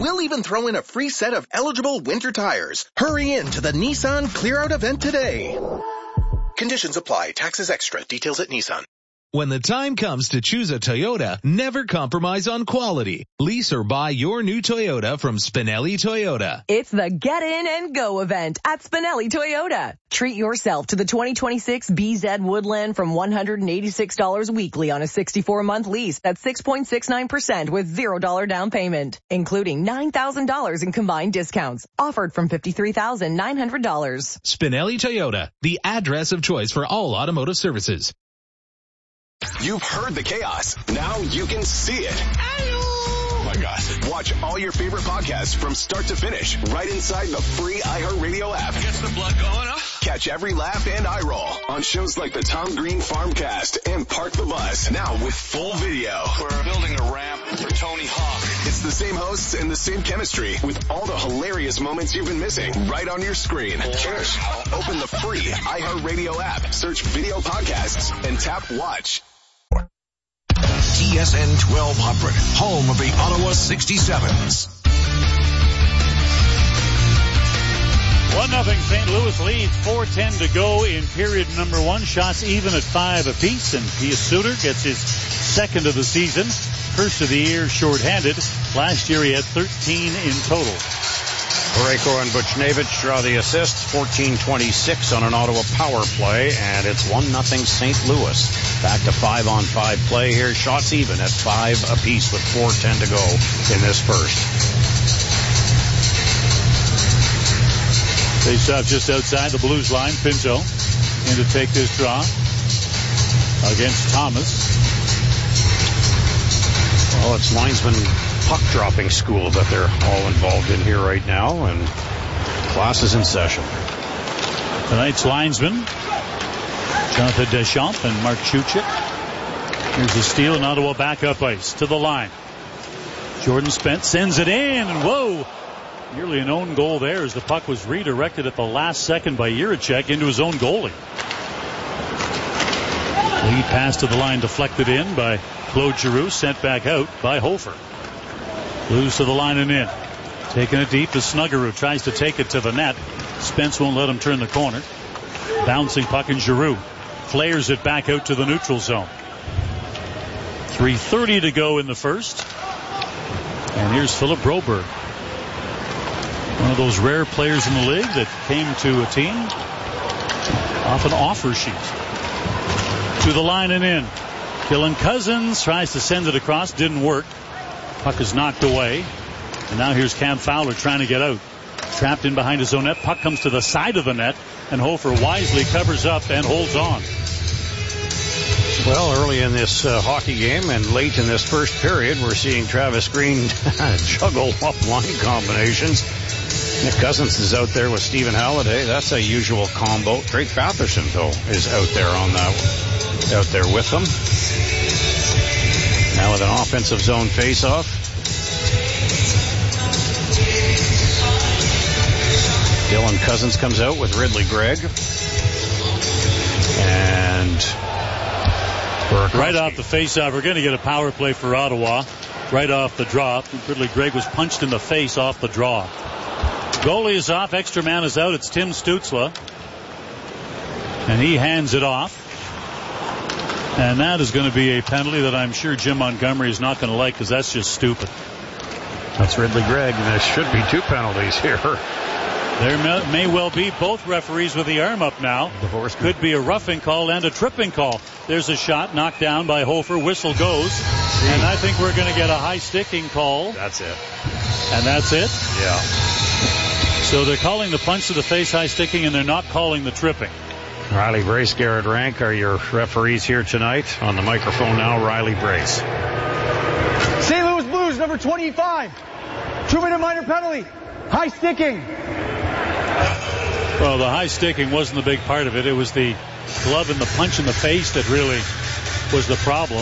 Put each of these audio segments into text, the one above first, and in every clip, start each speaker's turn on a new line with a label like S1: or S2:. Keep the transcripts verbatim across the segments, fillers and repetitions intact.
S1: We'll even throw in a free set of eligible winter tires. Hurry in to the Nissan Clear Out event today. Conditions apply. Taxes extra. Details at Nissan.
S2: When the time comes to choose a Toyota, never compromise on quality. Lease or buy your new Toyota from Spinelli Toyota.
S3: It's the Get In and Go event at Spinelli Toyota. Treat yourself to the twenty twenty-six B Z Woodland from one hundred eighty-six dollars weekly on a sixty-four month lease at six point six nine percent with zero dollars down payment, including nine thousand dollars in combined discounts. Offered from fifty-three thousand nine hundred dollars.
S2: Spinelli Toyota, the address of choice for all automotive services.
S4: You've heard the chaos. Now you can see it. Oh my God. Watch all your favorite podcasts from start to finish right inside the free iHeartRadio app.
S5: Gets the blood going, huh?
S4: Catch every laugh and eye roll on shows like the Tom Green Farmcast and Park the Bus. Now with full video.
S5: We're building a ramp for Tony Hawk.
S4: It's the same hosts and the same chemistry with all the hilarious moments you've been missing right on your screen. Cheers. Open the free iHeartRadio app, search video podcasts, and tap watch.
S6: T S N twelve hundred, home of the Ottawa sixty-sevens.
S7: one nothing Saint Louis leads, four ten to go in period number one. Shots even at five apiece, and Pius Suter gets his second of the season. First of the year shorthanded. Last year he had thirteen in total.
S8: Parayko and Buchnevich draw the assists, fourteen twenty-six on an Ottawa power play, and it's one nothing Saint Louis. Back to five on five play here. Shots even at five apiece with four ten to go in this first.
S7: Face off just outside the Blues line. Pinto in to take this draw against Thomas.
S8: Well, it's linesman puck dropping school that they're all involved in here right now, and class is in session.
S7: Tonight's linesman, Jonathan Deschamps and Mark Chuchik. Here's the steal, and Ottawa back up ice to the line. Jordan Spence sends it in, and whoa! Nearly an own goal there as the puck was redirected at the last second by Jiricek into his own goalie. Lead pass to the line deflected in by Claude Giroux, sent back out by Hofer. Blues to the line and in. Taking it deep to Snuggerud. Tries to take it to the net. Spence won't let him turn the corner. Bouncing puck in Giroux. Flares it back out to the neutral zone. three thirty to go in the first. And here's Philip Broberg. One of those rare players in the league that came to a team off an offer sheet. To the line and in. Dylan Cousins tries to send it across. Didn't work. Puck is knocked away. And now here's Cam Fowler trying to get out. Trapped in behind his own net. Puck comes to the side of the net. And Hofer wisely covers up and holds on.
S8: Well, early in this uh, hockey game and late in this first period, we're seeing Travis Green juggle up line combinations. Nick Cousins is out there with Stephen Halliday. That's a usual combo. Drake Batherson, though, is out there on that, out there with them. Now with an offensive zone faceoff. Dylan Cousins comes out with Ridley Gregg. And
S7: right off the faceoff, we're going to get a power play for Ottawa. Right off the draw. Ridley Gregg was punched in the face off the draw. Goalie is off. Extra man is out. It's Tim Stützle. And he hands it off. And that is going to be a penalty that I'm sure Jim Montgomery is not going to like because that's just stupid.
S8: That's Ridley Gregg, and there should be two penalties here.
S7: There may, may well be both referees with the arm up now. Could be a roughing call and a tripping call. There's a shot knocked down by Hofer. Whistle goes. And I think we're going to get a high sticking call.
S8: That's it.
S7: And that's it?
S8: Yeah.
S7: So they're calling the punch to the face high sticking, and they're not calling the tripping.
S8: Riley Brace, Garrett Rank are your referees here tonight. On the microphone now, Riley Brace.
S9: Saint Louis Blues, number twenty-five. Two-minute minor penalty. High sticking.
S7: Well, the high sticking wasn't the big part of it. It was the glove and the punch in the face that really was the problem.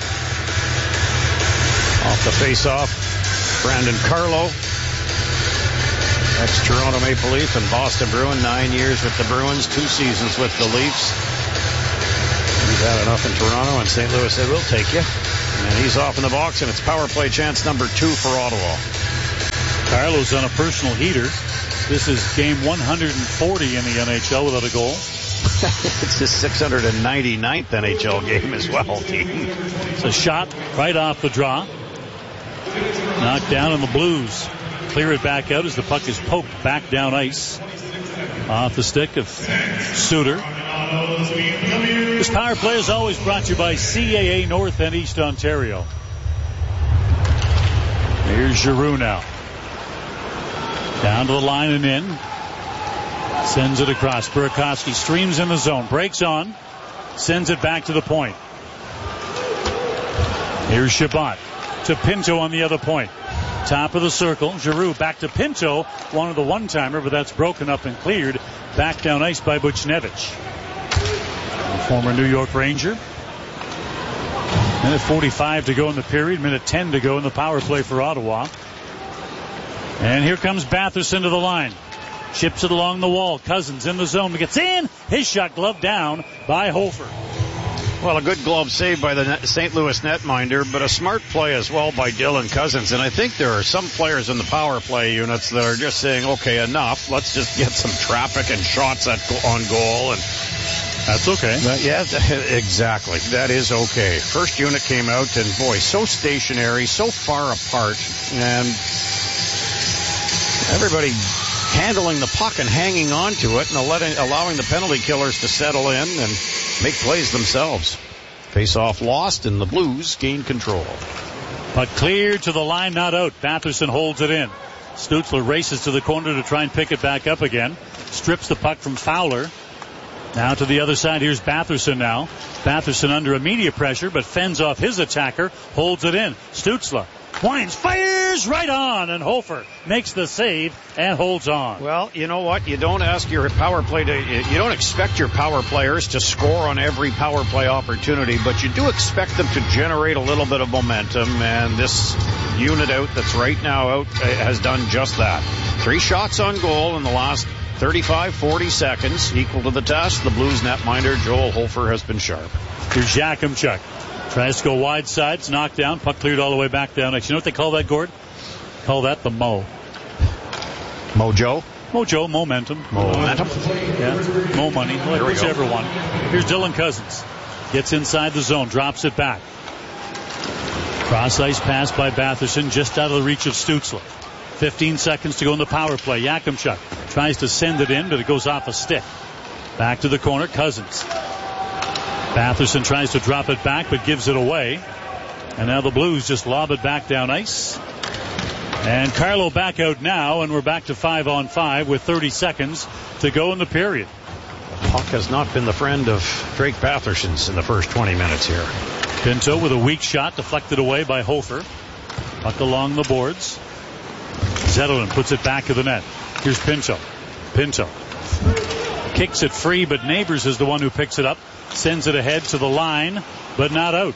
S8: Off the face-off, Brandon Carlo. Ex-Toronto Maple Leaf and Boston Bruin, nine years with the Bruins, two seasons with the Leafs. He's had enough in Toronto, and Saint Louis said, we'll take you. And he's off in the box, and it's power play chance number two for Ottawa.
S7: Carlo's on a personal heater. This is game one hundred forty in the N H L without a goal.
S8: It's his six hundred ninety-ninth N H L game as well, team.
S7: It's a shot right off the draw. Knocked down, and the Blues clear it back out as the puck is poked back down ice off the stick of Suter. This power play is always brought to you by C A A North and East Ontario. Here's Giroux now. Down to the line and in. Sends it across. Burakovsky streams in the zone. Breaks on. Sends it back to the point. Here's Chabot to Pinto on the other point. Top of the circle. Giroux back to Pinto. Wanted the one-timer, but that's broken up and cleared. Back down ice by Buchnevich. Former New York Ranger. Minute forty-five to go in the period. Minute ten to go in the power play for Ottawa. And here comes Batherson to the line. Chips it along the wall. Cousins in the zone. Gets in. His shot gloved down by Hofer.
S8: Well, a good glove save by the Saint Louis netminder, but a smart play as well by Dylan Cousins. And I think there are some players in the power play units that are just saying, okay, enough. Let's just get some traffic and shots at on goal. And
S7: that's okay.
S8: But yeah, exactly. That is okay. First unit came out, and boy, so stationary, so far apart, and everybody handling the puck and hanging on to it and letting, allowing the penalty killers to settle in and make plays themselves. Face-off lost, and the Blues gain control.
S7: But cleared to the line, not out. Batherson holds it in. Stutzler races to the corner to try and pick it back up again. Strips the puck from Fowler. Now to the other side. Here's Batherson now. Batherson under immediate pressure, but fends off his attacker. Holds it in. Stutzler winds, fires right on, and Hofer makes the save and holds on.
S8: Well, you know what? You don't ask your power play to, you don't expect your power players to score on every power play opportunity, but you do expect them to generate a little bit of momentum, and this unit out that's right now out has done just that. Three shots on goal in the last thirty-five, forty seconds, equal to the task. The Blues netminder, Joel Hofer, has been sharp.
S7: Here's Jakimchuk. Tries to go wide side. It's knocked down. Puck cleared all the way back down. You know what they call that, Gord? Call that the Mo.
S8: Mojo?
S7: Mojo, momentum.
S8: Momentum?
S7: Yeah, Mo money. Like whichever one. Here's Dylan Cousins. Gets inside the zone. Drops it back. Cross ice pass by Batherson. Just out of the reach of Stutzler. fifteen seconds to go in the power play. Jakimchuk tries to send it in, but it goes off a stick. Back to the corner. Cousins. Batherson tries to drop it back, but gives it away. And now the Blues just lob it back down ice. And Carlo back out now, and we're back to five on five with thirty seconds to go in the period.
S8: The puck has not been the friend of Drake Batherson's in the first twenty minutes here.
S7: Pinto with a weak shot, deflected away by Hofer. Puck along the boards. Zetterlund puts it back to the net. Here's Pinto. Pinto kicks it free, but Neighbors is the one who picks it up. Sends it ahead to the line, but not out.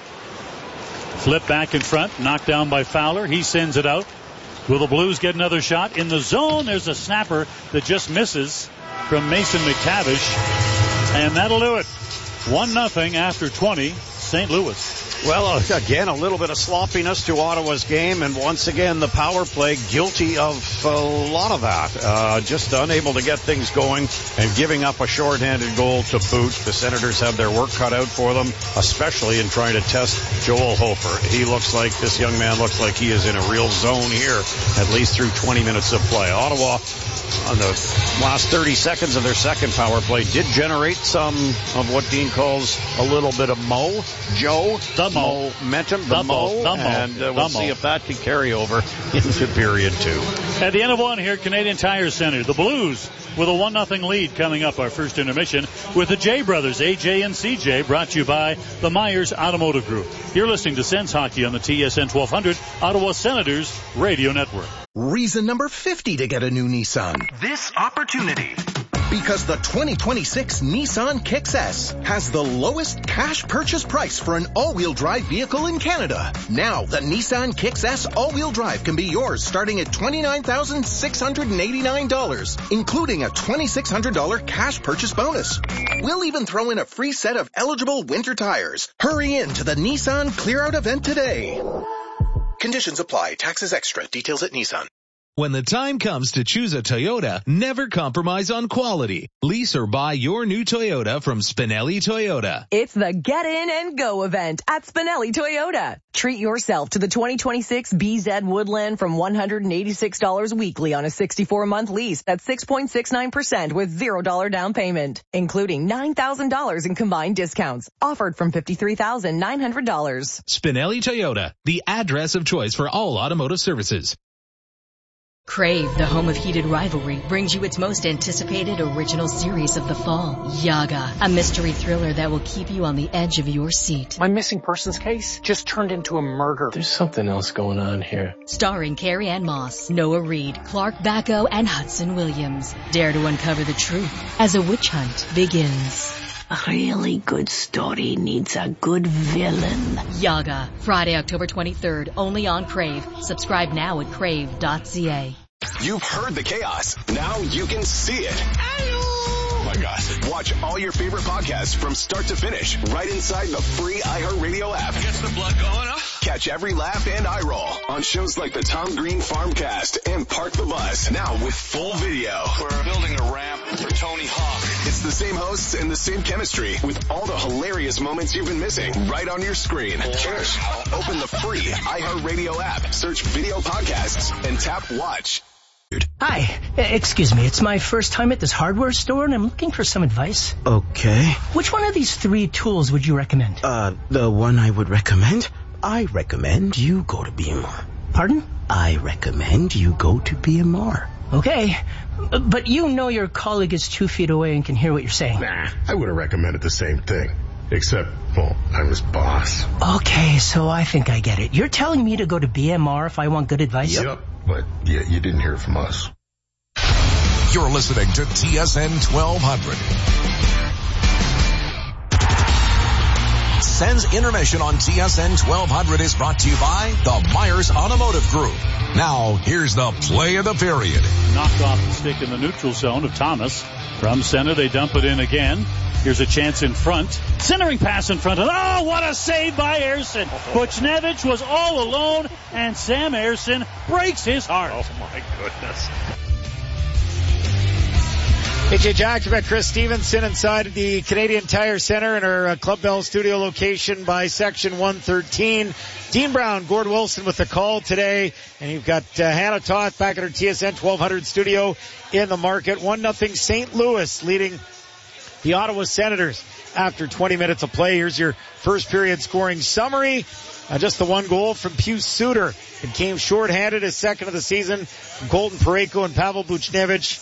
S7: Flip back in front, knocked down by Fowler. He sends it out. Will the Blues get another shot? In the zone, there's a snapper that just misses from Mason McTavish. And that'll do it. one nothing after twenty, Saint Louis.
S8: Well, again, a little bit of sloppiness to Ottawa's game, and once again, the power play guilty of a lot of that. Uh, just unable to get things going and giving up a shorthanded goal to boot. The Senators have their work cut out for them, especially in trying to test Joel Hofer. He looks like, this young man looks like he is in a real zone here, at least through twenty minutes of play. Ottawa, on the last thirty seconds of their second power play, did generate some of what Dean calls a little bit of mo, Joe,
S7: the mo,
S8: momentum, the,
S7: the mo,
S8: mo,
S7: the mo,
S8: and uh, we'll
S7: the
S8: see
S7: mo.
S8: if that can carry over into period two.
S7: At the end of one here, Canadian Tire Center, the Blues with a one nothing lead coming up our first intermission with the J Brothers, A J and C J, brought to you by the Myers Automotive Group. You're listening to Sens Hockey on the T S N twelve hundred Ottawa Senators Radio Network.
S1: Reason number fifty to get a new Nissan.
S10: This opportunity.
S1: Because the twenty twenty-six Nissan Kicks S has the lowest cash purchase price for an all-wheel drive vehicle in Canada. Now, the Nissan Kicks S all-wheel drive can be yours starting at twenty-nine thousand six hundred eighty-nine dollars, including a twenty-six hundred dollars cash purchase bonus. We'll even throw in a free set of eligible winter tires. Hurry in to the Nissan Clear Out event today. Conditions apply. Taxes extra. Details at Nissan.
S2: When the time comes to choose a Toyota, never compromise on quality. Lease or buy your new Toyota from Spinelli Toyota.
S3: It's the Get In and Go event at Spinelli Toyota. Treat yourself to the twenty twenty-six B Z Woodland from one hundred eighty-six dollars weekly on a sixty-four month lease at six point six nine percent with zero dollars down payment, including nine thousand dollars in combined discounts. Offered from fifty-three thousand nine hundred dollars.
S2: Spinelli Toyota, the address of choice for all automotive services.
S10: Crave, the home of heated rivalry, brings you its most anticipated original series of the fall, Yaga, a mystery thriller that will keep you on the edge of your seat.
S11: My missing persons case just turned into a murder. There's something else going on here.
S10: Starring Carrie Ann Moss, Noah Reid, Clark Bacco, and Hudson Williams. Dare to uncover the truth as a witch hunt begins.
S12: A really good story needs a good villain.
S10: Yaga, Friday, October twenty-third, only on Crave. Subscribe now at crave dot c a.
S4: You've heard the chaos. Now you can see it. Oh my God. Watch all your favorite podcasts from start to finish right inside the free iHeartRadio app.
S5: Gets the blood going, huh?
S4: Catch every laugh and eye roll on shows like the Tom Green Farmcast and Park the Bus. Now with full video.
S5: We're building a ramp for Tony Hawk.
S4: It's the same hosts and the same chemistry with all the hilarious moments you've been missing right on your screen. Cheers. Open the free iHeartRadio app, search video podcasts, and tap watch.
S13: Hi, excuse me, it's my first time at this hardware store and I'm looking for some advice.
S14: Okay.
S13: Which one of these three tools would you recommend?
S14: Uh, the one I would recommend? I recommend you go to B M R.
S13: Pardon?
S14: I recommend you go to B M R.
S13: Okay, but you know your colleague is two feet away and can hear what you're saying.
S15: Nah, I would have recommended the same thing. Except, well, I'm his boss.
S13: Okay, so I think I get it. You're telling me to go to B M R if I want good advice?
S15: Yep, but yeah, you didn't hear it from us.
S6: You're listening to T S N twelve hundred. Sens Intermission on T S N twelve hundred is brought to you by the Myers Automotive Group. Now, here's the play of the period.
S7: Knocked off the stick in the neutral zone of Thomas. From center, they dump it in again. Here's a chance in front. Centering pass in front of, oh, what a save by Ayerson. Buchnevich was all alone, and Sam Ayerson breaks his heart.
S8: Oh, my goodness. A J Jackson at Chris Stevenson inside the Canadian Tire Center in our uh, Club Bell studio location by Section one thirteen. Dean Brown, Gord Wilson with the call today. And you've got uh, Hannah Toth back at her T S N twelve hundred studio in the market. one nothing Saint Louis leading the Ottawa Senators after twenty minutes of play. Here's your first period scoring summary. Uh, just the one goal from Pius Suter. It came short-handed, his second of the season from Colton Parayko and Pavel Buchnevich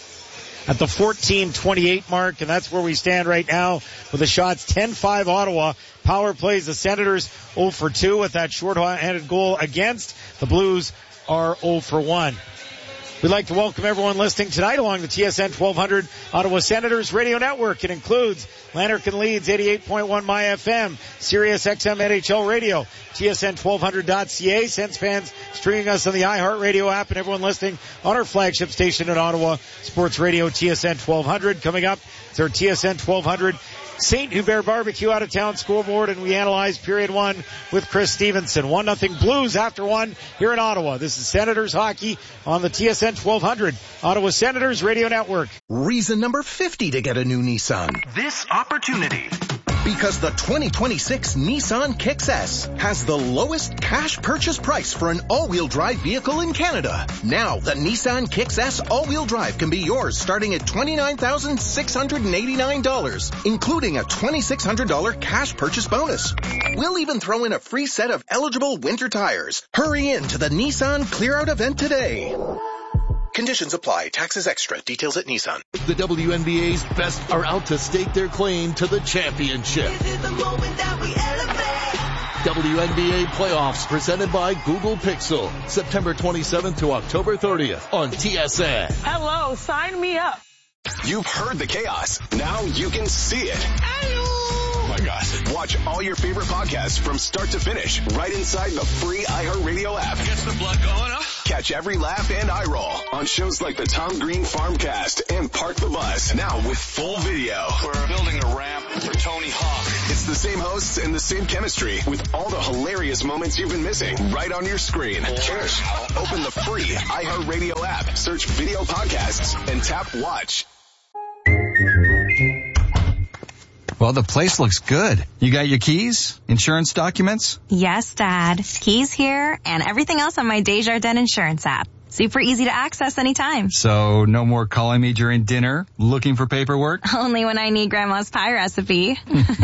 S8: at the fourteen twenty-eight mark, and that's where we stand right now with the shots ten five Ottawa. Power plays the Senators oh for two with that short-handed goal against. The Blues are oh for one. We'd like to welcome everyone listening tonight along the T S N twelve hundred Ottawa Senators radio network. It includes Lanark and Leeds eighty-eight point one My F M, Sirius X M N H L Radio, T S N twelve hundred dot c a, Sens fans streaming us on the iHeartRadio app, and everyone listening on our flagship station in Ottawa, Sports Radio T S N twelve hundred. Coming up, it's our T S N twelve hundred Saint Hubert Barbecue out of town scoreboard, and we analyze period one with Chris Stevenson. One nothing Blues after one here in Ottawa. This is Senators hockey on the T S N twelve hundred Ottawa Senators radio network.
S1: Reason number fifty to get a new Nissan.
S16: This opportunity.
S1: Because the twenty twenty-six Nissan Kicks S has the lowest cash purchase price for an all-wheel drive vehicle in Canada. Now, the Nissan Kicks S all-wheel drive can be yours starting at twenty-nine thousand six hundred eighty-nine dollars, including a twenty-six hundred dollars cash purchase bonus. We'll even throw in a free set of eligible winter tires. Hurry in to the Nissan Clear Out event today. Conditions apply. Taxes extra. Details at Nissan.
S17: The W N B A's best are out to stake their claim to the championship.
S18: This is the moment that we elevate.
S17: W N B A playoffs presented by Google Pixel. September twenty-seventh to October thirtieth on T S N.
S19: Hello, sign me up.
S4: You've heard the chaos. Now you can see it. Oh my God. God. Watch all your favorite podcasts from start to finish right inside the free iHeartRadio app.
S5: Gets the blood going, huh?
S4: Catch every laugh and eye roll on shows like the Tom Green Farmcast and Park the Bus. Now with full video.
S5: We're building a ramp for Tony Hawk.
S4: It's the same hosts and the same chemistry with all the hilarious moments you've been missing right on your screen. Cheers. Open the free iHeartRadio app, search video podcasts, and tap watch.
S16: Well, the place looks good. You got your keys? Insurance documents?
S19: Yes, Dad. Keys here and everything else on my Desjardins Insurance app. Super easy to access anytime.
S16: So no more calling me during dinner, looking for paperwork?
S19: Only when I need Grandma's pie recipe.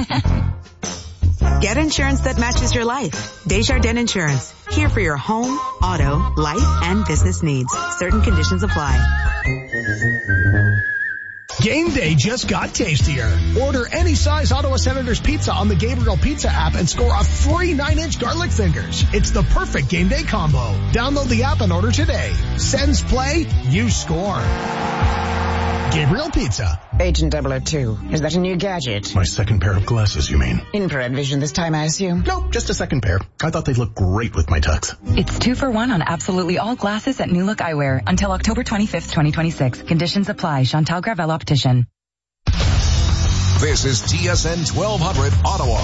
S20: Get insurance that matches your life. Desjardins Insurance. Here for your home, auto, life, and business needs. Certain conditions apply.
S21: Game day just got tastier. Order any size Ottawa Senators pizza on the Gabriel Pizza app and score a free nine inch garlic fingers. It's the perfect game day combo. Download the app and order today. Sens play, you score. Gabriel Pizza.
S22: Agent double oh two. Is that a new gadget?
S15: My second pair of glasses, you mean?
S22: Infrared vision this time, I assume?
S15: No, just a second pair. I thought they'd look great with my tux.
S23: It's two for one on absolutely all glasses at New Look Eyewear until October twenty-fifth, twenty twenty-six. Conditions apply. Chantal Gravel Optician.
S6: This is T S N twelve hundred Ottawa.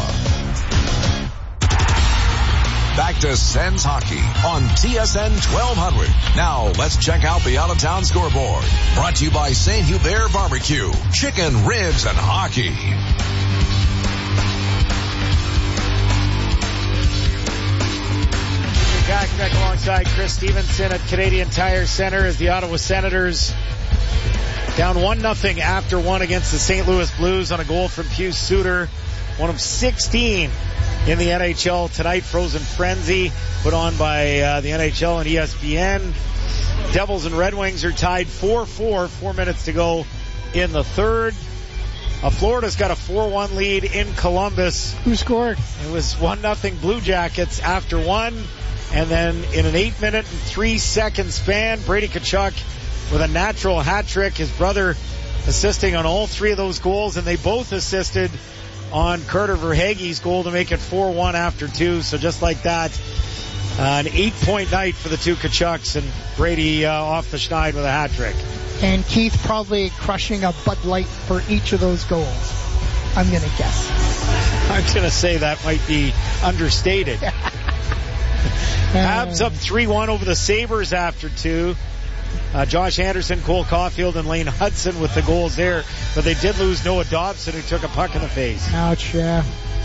S6: Back to Sens hockey on T S N twelve hundred. Now let's check out the out-of-town scoreboard. Brought to you by Saint Hubert Barbecue, chicken, ribs, and hockey.
S24: Back, back alongside Chris Stevenson at Canadian Tire Center as the Ottawa Senators down one nothing after one against the Saint Louis Blues on a goal from Pius Suter. One of sixteen in the N H L tonight. Frozen Frenzy put on by uh, the N H L and E S P N. Devils and Red Wings are tied four four. Four minutes to go in the third. Uh, Florida's got a four one lead in Columbus.
S25: Who scored?
S24: It was one nothing Blue Jackets after one. And then in an eight minute and three second span, Brady Tkachuk with a natural hat trick. His brother assisting on all three of those goals, and they both assisted on Carter Verhaeghe's goal to make it four one after two. So just like that, uh, an eight-point night for the two Tkachuks, and Brady uh, off the schneid with a hat trick.
S25: And Keith probably crushing a Bud Light for each of those goals, I'm going to guess.
S24: I'm going to say that might be understated. Habs up three one over the Sabres after two. Uh, Josh Anderson, Cole Caulfield, and Lane Hudson with the goals there. But they did lose Noah Dobson, who took a puck in the face.
S25: Ouch, yeah.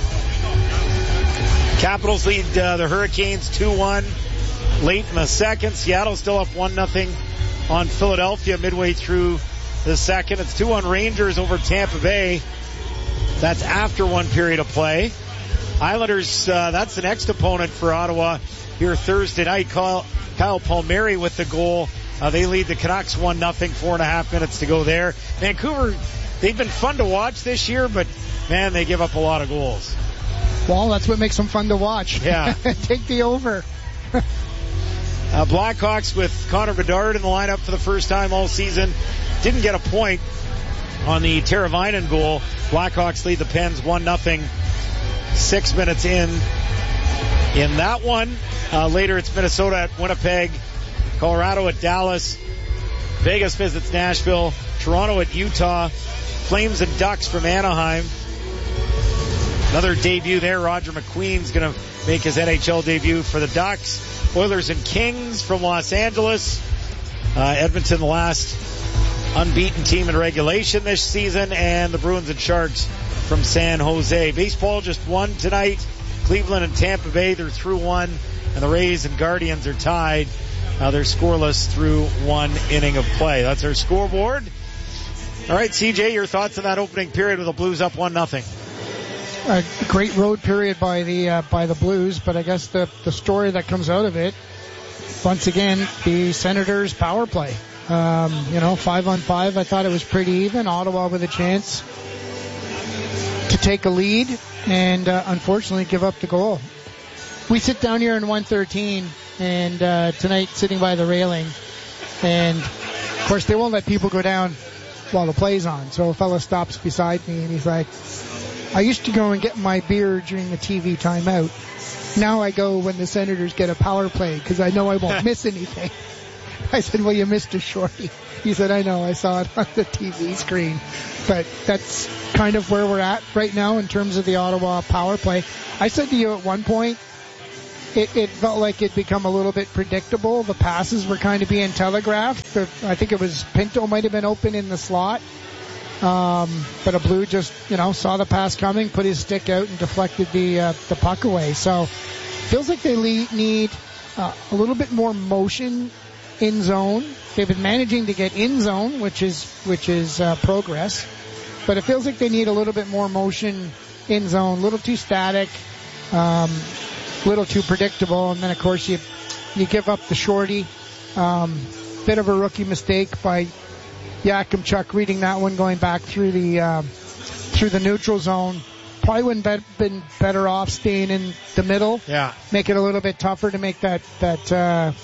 S24: Capitals lead uh, the Hurricanes two one late in the second. Seattle still up one nothing on Philadelphia midway through the second. It's two one Rangers over Tampa Bay. That's after one period of play. Islanders, uh, that's the next opponent for Ottawa here Thursday night. Kyle, Kyle Palmieri with the goal. Uh, they lead the Canucks one nothing, four and a half minutes to go there. Vancouver, they've been fun to watch this year, but man, they give up a lot of goals.
S25: Well, that's what makes them fun to watch.
S24: Yeah.
S25: Take the over.
S24: uh, Blackhawks with Connor Bedard in the lineup for the first time all season. Didn't get a point on the Teravainen goal. Blackhawks lead the Pens one nothing. Six minutes in. In that one, uh, later it's Minnesota at Winnipeg, Colorado at Dallas, Vegas visits Nashville, Toronto at Utah, Flames and Ducks from Anaheim. Another debut there. Roger McQueen's going to make his N H L debut for the Ducks. Oilers and Kings from Los Angeles. Uh, Edmonton, the last unbeaten team in regulation this season, and the Bruins and Sharks from San Jose. Baseball just won tonight. Cleveland and Tampa Bay, they're through one, and the Rays and Guardians are tied. Uh, they're scoreless through one inning of play. That's our scoreboard. All right, C J, your thoughts on that opening period with the Blues up one nothing.
S25: A great road period by the uh, by the Blues, but I guess the the story that comes out of it, once again, the Senators' power play. Um, you know, five on five. I thought it was pretty even. Ottawa with a chance to take a lead and uh, unfortunately give up the goal. We sit down here in one thirteen and uh, tonight sitting by the railing, and of course they won't let people go down while the play's on. So a fella stops beside me and he's like, I used to go and get my beer during the T V timeout. Now I go when the Senators get a power play because I know I won't miss anything. I said, well, you missed a shorty. He said, I know, I saw it on the T V screen. But that's kind of where we're at right now in terms of the Ottawa power play. I said to you at one point, it, it felt like it'd become a little bit predictable. The passes were kind of being telegraphed. The, I think it was Pinto might have been open in the slot. Um, but a Blue just, you know, saw the pass coming, put his stick out and deflected the uh, the puck away. So feels like they le- need uh, a little bit more motion in zone. They've been managing to get in zone, which is which is uh, progress. But it feels like they need a little bit more motion in zone. A little too static, um, a little too predictable. And then of course you you give up the shorty. Um, bit of a rookie mistake by Yakimchuk reading that one going back through the uh, through the neutral zone. Probably wouldn't have been better off staying in the middle.
S24: Yeah.
S25: Make it a little bit tougher to make that that uh,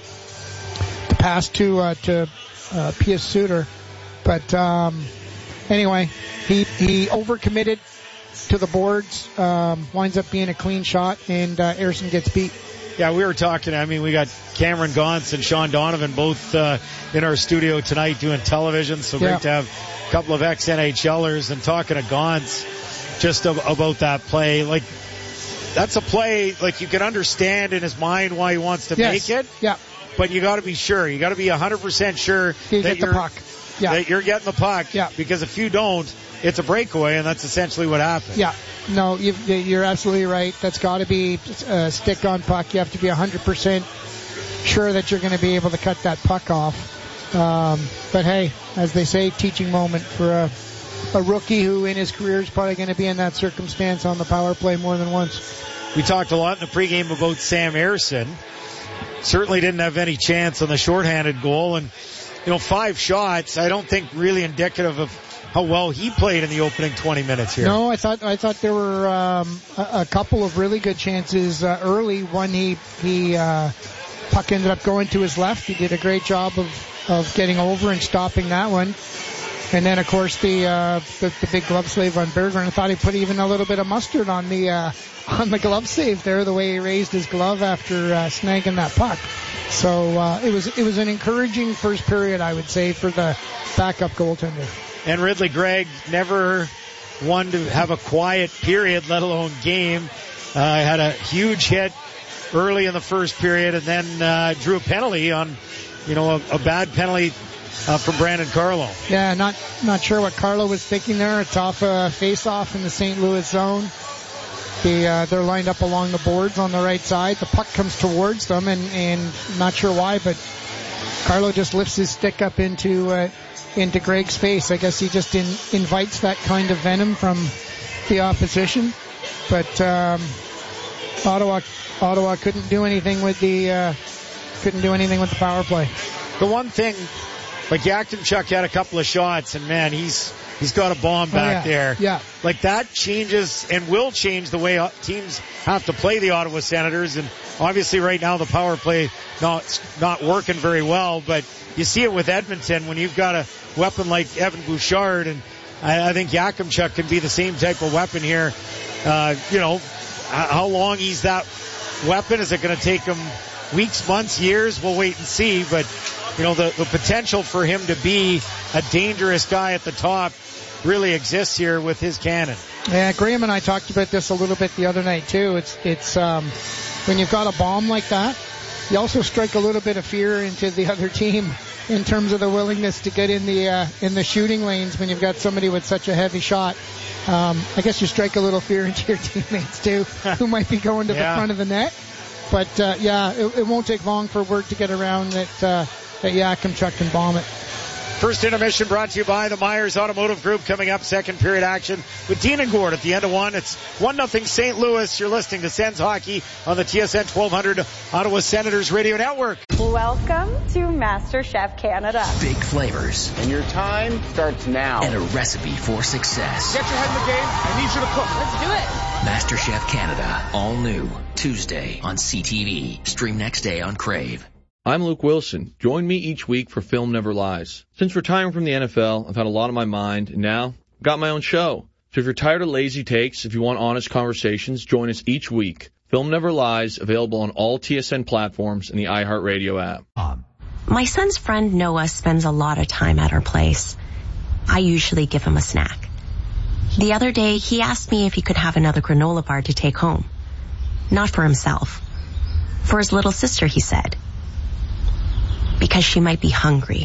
S25: pass to uh, to uh, Pius Suter. But um, anyway, he he overcommitted to the boards. Um, winds up being a clean shot, and uh, Ersson gets beat.
S24: Yeah, we were talking. I mean, we got Cameron Gauntz and Sean Donovan both uh, in our studio tonight doing television. So great
S25: yeah.
S24: to have a couple of ex-NHLers and talking to Gauntz just ab- about that play. Like, that's a play, like, you can understand in his mind why he wants to
S25: yes.
S24: make it.
S25: Yeah.
S24: But you got to be sure. You got to be one hundred percent sure
S25: you
S24: that,
S25: get
S24: you're,
S25: the puck. Yeah.
S24: that you're getting the puck.
S25: Yeah.
S24: Because if you don't, it's a breakaway, and that's essentially what happened.
S25: Yeah. No, you've, you're absolutely right. That's got to be a stick on puck. You have to be one hundred percent sure that you're going to be able to cut that puck off. Um, but hey, as they say, teaching moment for a, a rookie who in his career is probably going to be in that circumstance on the power play more than once.
S24: We talked a lot in the pregame about Sam Ersson. Certainly didn't have any chance on the shorthanded goal. And, you know, five shots, I don't think really indicative of how well he played in the opening twenty minutes here.
S25: No, I thought I thought there were um, a, a couple of really good chances uh, early. One he he uh, puck ended up going to his left. He did a great job of, of getting over and stopping that one. And then of course the uh, the, the big glove save on Bergeron. I thought he put even a little bit of mustard on the uh, on the glove save there, the way he raised his glove after uh, snagging that puck. So uh, it was it was an encouraging first period, I would say, for the backup goaltender.
S24: And Ridley Gregg never one to have a quiet period, let alone game. Uh, had a huge hit early in the first period, and then uh, drew a penalty on, you know, a, a bad penalty uh, from Brandon Carlo.
S25: Yeah, not not sure what Carlo was thinking there. It's off a face-off in the Saint Louis zone. The, uh, they're lined up along the boards on the right side. The puck comes towards them, and, and not sure why, but Carlo just lifts his stick up into uh, into Gregg's face. I guess he just in, invites that kind of venom from the opposition. But um, Ottawa Ottawa couldn't do anything with the uh, couldn't do anything with the power play.
S24: The one thing, like Yakimchuk had a couple of shots, and man, he's he's got a bomb back
S25: oh, yeah.
S24: there.
S25: Yeah,
S24: like that changes and will change the way teams have to play the Ottawa Senators. And obviously, right now the power play not not working very well, but you see it with Edmonton when you've got a weapon like Evan Bouchard, and I, I think Yakimchuk can be the same type of weapon here. Uh, you know, how long he's that weapon? Is it going to take him weeks, months, years? We'll wait and see. But, you know, the, the potential for him to be a dangerous guy at the top really exists here with his cannon.
S25: Yeah, Graham and I talked about this a little bit the other night too. It's, it's, um, when you've got a bomb like that, you also strike a little bit of fear into the other team in terms of the willingness to get in the uh, in the shooting lanes when you've got somebody with such a heavy shot. Um, I guess you strike a little fear into your teammates too, who might be going to
S24: yeah.
S25: the front of the net. But uh, yeah, it, it won't take long for word to get around that uh, that Yakimchuk can bomb it.
S24: First intermission brought to you by the Myers Automotive Group. Coming up, second period action with Dean and Gord at the end of one. It's one nothing Saint Louis. You're listening to Sens Hockey on the T S N twelve hundred Ottawa Senators Radio Network.
S2: Welcome to MasterChef Canada.
S3: Big flavors.
S9: And your time starts now.
S3: And a recipe for success.
S9: Get your head in the game. I need you to cook.
S3: Let's do it. MasterChef Canada. All new. Tuesday on C T V. Stream next day on Crave.
S11: I'm Luke Wilson. Join me each week for Film Never Lies. Since retiring from the N F L, I've had a lot on my mind, and now I've got my own show. So if you're tired of lazy takes, if you want honest conversations, join us each week. Film Never Lies, available on all T S N platforms and the iHeartRadio app.
S7: Um. My son's friend Noah spends a lot of time at our place. I usually give him a snack. The other day, he asked me if he could have another granola bar to take home. Not for himself. For his little sister, he said. Because she might be hungry.